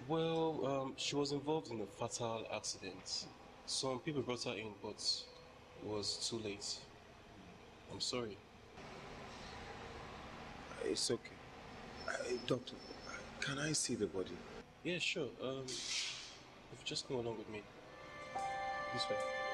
Well, she was involved in a fatal accident. Some people brought her in, but it was too late. I'm sorry. It's okay. Doctor, can I see the body? Yeah, sure. If you just come along with me this way.